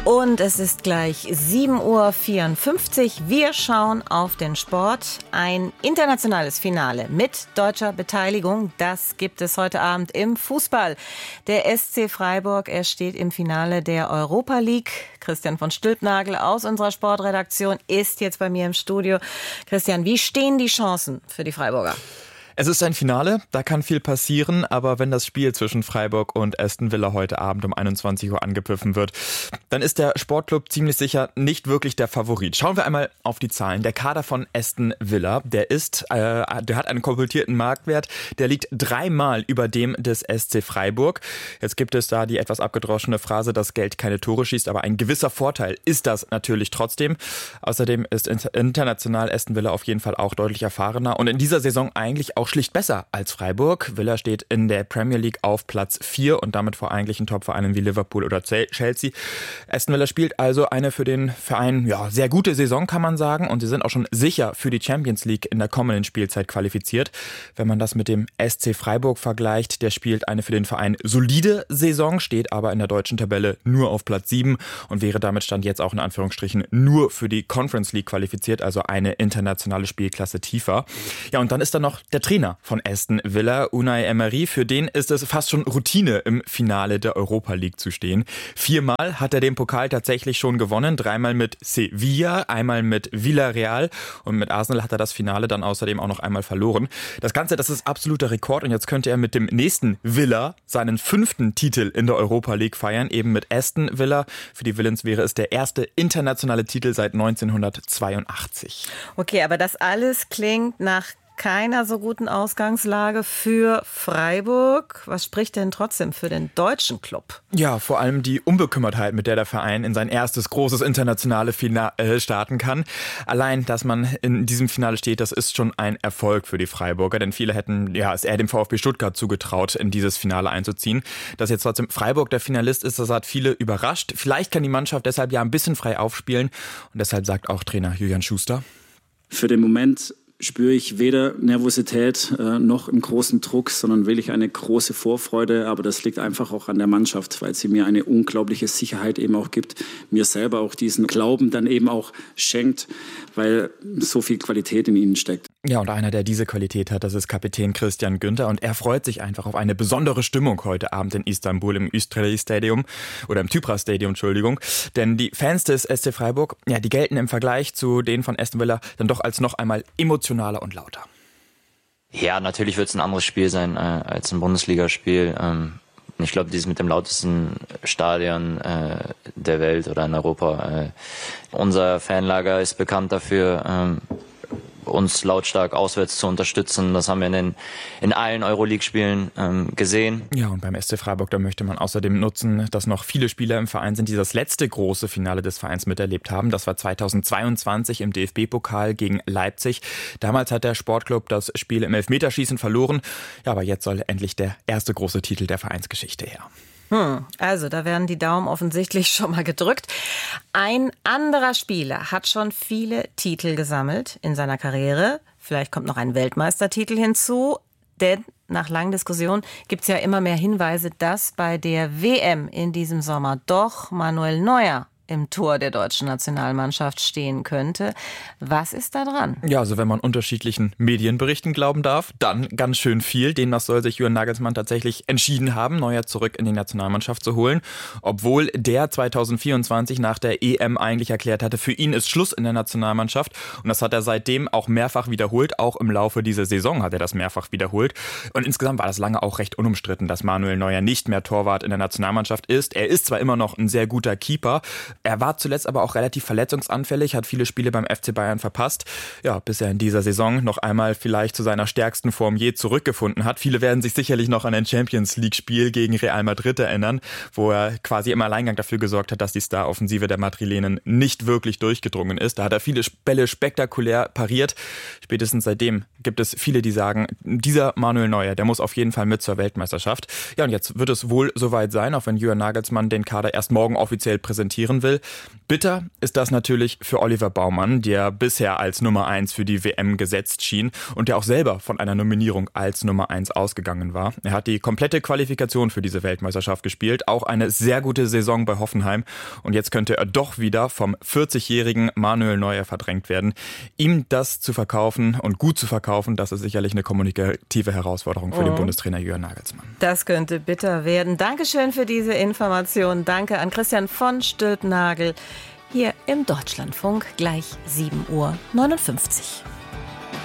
Und es ist gleich 7:54 Uhr. Wir schauen auf den Sport. Ein internationales Finale mit deutscher Beteiligung. Das gibt es heute Abend im Fußball. Der SC Freiburg, er steht im Finale der Europa League. Christian von Stülpnagel aus unserer Sportredaktion ist jetzt bei mir im Studio. Christian, wie stehen die Chancen für die Freiburger? Es ist ein Finale, da kann viel passieren, aber wenn das Spiel zwischen Freiburg und Aston Villa heute Abend um 21 Uhr angepfiffen wird, dann ist der Sportclub ziemlich sicher nicht wirklich der Favorit. Schauen wir einmal auf die Zahlen. Der Kader von Aston Villa, der hat einen kolportierten Marktwert, der liegt 3-mal über dem des SC Freiburg. Jetzt gibt es da die etwas abgedroschene Phrase, dass Geld keine Tore schießt, aber ein gewisser Vorteil ist das natürlich trotzdem. Außerdem ist international Aston Villa auf jeden Fall auch deutlich erfahrener und in dieser Saison eigentlich auch schlicht besser als Freiburg. Villa steht in der Premier League auf Platz 4 und damit vor eigentlichen Top-Vereinen wie Liverpool oder Chelsea. Aston Villa spielt also eine für den Verein sehr gute Saison, kann man sagen. Und sie sind auch schon sicher für die Champions League in der kommenden Spielzeit qualifiziert. Wenn man das mit dem SC Freiburg vergleicht, der spielt eine für den Verein solide Saison, steht aber in der deutschen Tabelle nur auf Platz 7 und wäre damit Stand jetzt auch in Anführungsstrichen nur für die Conference League qualifiziert, also eine internationale Spielklasse tiefer. Ja, und dann ist da noch der Trainer von Aston Villa, Unai Emery. Für den ist es fast schon Routine, im Finale der Europa League zu stehen. 4-mal hat er den Pokal tatsächlich schon gewonnen. 3-mal mit Sevilla, einmal mit Villarreal und mit Arsenal hat er das Finale dann außerdem auch noch einmal verloren. Das Ganze, das ist absoluter Rekord und jetzt könnte er mit dem nächsten Villa seinen 5. Titel in der Europa League feiern, eben mit Aston Villa. Für die Villains wäre es der erste internationale Titel seit 1982. Okay, aber das alles klingt nach keiner so guten Ausgangslage für Freiburg. Was spricht denn trotzdem für den deutschen Club? Ja, vor allem die Unbekümmertheit, mit der der Verein in sein erstes großes internationales Finale starten kann. Allein, dass man in diesem Finale steht, das ist schon ein Erfolg für die Freiburger, denn viele hätten es eher dem VfB Stuttgart zugetraut, in dieses Finale einzuziehen. Dass jetzt trotzdem Freiburg der Finalist ist, das hat viele überrascht. Vielleicht kann die Mannschaft deshalb ein bisschen frei aufspielen und deshalb sagt auch Trainer Julian Schuster: Für den Moment spüre ich weder Nervosität noch einen großen Druck, sondern wirklich eine große Vorfreude. Aber das liegt einfach auch an der Mannschaft, weil sie mir eine unglaubliche Sicherheit eben auch gibt, mir selber auch diesen Glauben dann eben auch schenkt, weil so viel Qualität in ihnen steckt. Ja, und einer, der diese Qualität hat, das ist Kapitän Christian Günther und er freut sich einfach auf eine besondere Stimmung heute Abend in Istanbul im Üstrelich Stadium oder im Tüpraş Stadium, Entschuldigung. Denn die Fans des SC Freiburg, die gelten im Vergleich zu denen von Aston Villa dann doch als noch einmal emotionaler und lauter. Ja, natürlich wird es ein anderes Spiel sein als ein Bundesligaspiel. Ich glaube, dieses mit dem lautesten Stadion der Welt oder in Europa. Unser Fanlager ist bekannt dafür, uns lautstark auswärts zu unterstützen. Das haben wir in allen Euroleague-Spielen gesehen. Ja, und beim SC Freiburg, da möchte man außerdem nutzen, dass noch viele Spieler im Verein sind, die das letzte große Finale des Vereins miterlebt haben. Das war 2022 im DFB-Pokal gegen Leipzig. Damals hat der Sportclub das Spiel im Elfmeterschießen verloren. Ja, aber jetzt soll endlich der erste große Titel der Vereinsgeschichte her. Also, da werden die Daumen offensichtlich schon mal gedrückt. Ein anderer Spieler hat schon viele Titel gesammelt in seiner Karriere. Vielleicht kommt noch ein Weltmeistertitel hinzu, denn nach langen Diskussionen gibt es ja immer mehr Hinweise, dass bei der WM in diesem Sommer doch Manuel Neuer im Tor der deutschen Nationalmannschaft stehen könnte. Was ist da dran? Ja, also wenn man unterschiedlichen Medienberichten glauben darf, dann ganz schön viel. Demnach soll sich Julian Nagelsmann tatsächlich entschieden haben, Neuer zurück in die Nationalmannschaft zu holen. Obwohl der 2024 nach der EM eigentlich erklärt hatte, für ihn ist Schluss in der Nationalmannschaft. Und das hat er seitdem auch mehrfach wiederholt. Auch im Laufe dieser Saison hat er das mehrfach wiederholt. Und insgesamt war das lange auch recht unumstritten, dass Manuel Neuer nicht mehr Torwart in der Nationalmannschaft ist. Er ist zwar immer noch ein sehr guter Keeper, er war zuletzt aber auch relativ verletzungsanfällig, hat viele Spiele beim FC Bayern verpasst. Ja, bis er in dieser Saison noch einmal vielleicht zu seiner stärksten Form je zurückgefunden hat. Viele werden sich sicherlich noch an ein Champions-League-Spiel gegen Real Madrid erinnern, wo er quasi im Alleingang dafür gesorgt hat, dass die Star-Offensive der Madrilenen nicht wirklich durchgedrungen ist. Da hat er viele Bälle spektakulär pariert. Spätestens seitdem gibt es viele, die sagen, dieser Manuel Neuer, der muss auf jeden Fall mit zur Weltmeisterschaft. Ja, und jetzt wird es wohl soweit sein, auch wenn Julian Nagelsmann den Kader erst morgen offiziell präsentieren will. will. Bitter ist das natürlich für Oliver Baumann, der bisher als Nummer 1 für die WM gesetzt schien und der auch selber von einer Nominierung als Nummer 1 ausgegangen war. Er hat die komplette Qualifikation für diese Weltmeisterschaft gespielt, auch eine sehr gute Saison bei Hoffenheim. Und jetzt könnte er doch wieder vom 40-jährigen Manuel Neuer verdrängt werden. Ihm das zu verkaufen und gut zu verkaufen, das ist sicherlich eine kommunikative Herausforderung für den Bundestrainer Jürgen Nagelsmann. Das könnte bitter werden. Dankeschön für diese Information. Danke an Christian von Stülpnagel. Hier im Deutschlandfunk, gleich 7:59 Uhr.